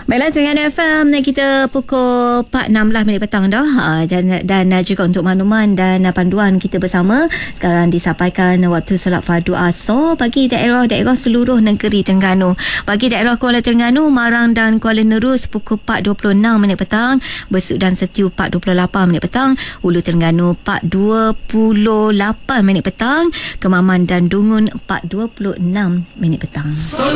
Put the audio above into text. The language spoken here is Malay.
Baiklah, Terengganu FM kita pukul 4.16 petang dah. Dan juga untuk makluman dan panduan kita bersama sekarang disampaikan waktu solat fardu asar bagi daerah-daerah seluruh negeri Terengganu. Bagi daerah Kuala Terengganu, Marang dan Kuala Nerus pukul 4.26 petang, Besut dan Setiu 4.28 petang, Hulu Terengganu 4.28 petang, Kemaman dan Dungun 4.26 petang.